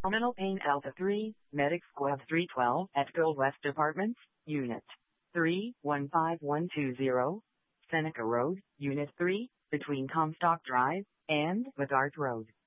Terminal Pain Alpha 3, Medic Squad 312 at Gold West Apartments, Unit 315120, Seneca Road, Unit 3, between Comstock Drive and McGarth Road.